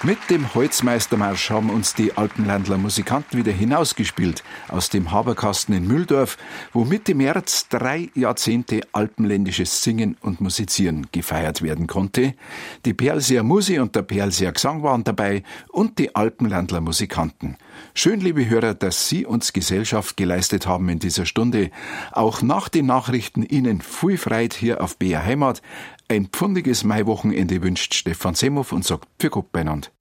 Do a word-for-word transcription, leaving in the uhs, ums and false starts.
Mit dem Holzmeistermarsch haben uns die Alpenländler Musikanten wieder hinausgespielt aus dem Haberkasten in Mühldorf, wo Mitte März drei Jahrzehnte alpenländisches Singen und Musizieren gefeiert werden konnte. Die Perlseer Musi und der Perlseer Gesang waren dabei und die Alpenländler Musikanten. Schön, liebe Hörer, dass Sie uns Gesellschaft geleistet haben in dieser Stunde. Auch nach den Nachrichten Ihnen viel Freude hier auf B R Heimat. Ein pfundiges Maiwochenende wünscht Stefan Semhoff und sagt für Gott beieinander.